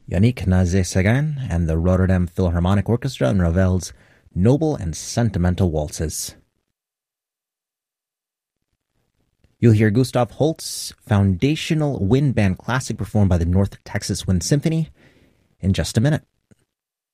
Yannick Nézet-Séguin and the Rotterdam Philharmonic Orchestra and Ravel's Noble and Sentimental Waltzes. You'll hear Gustav Holst's foundational wind band classic performed by the North Texas Wind Symphony in just a minute.